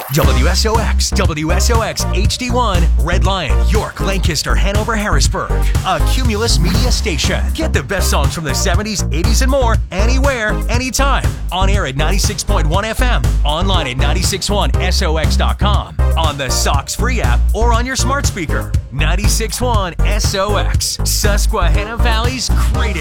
WSOX, WSOX HD1, Red Lion, York, Lancaster, Hanover, Harrisburg. A Cumulus Media station. Get the best songs from the 70s, 80s, and more anywhere, anytime. On air at 96.1 FM, online at 961sox.com, on the Sox free app, or on your smart speaker. 96.1 SOX, Susquehanna Valley's greatest.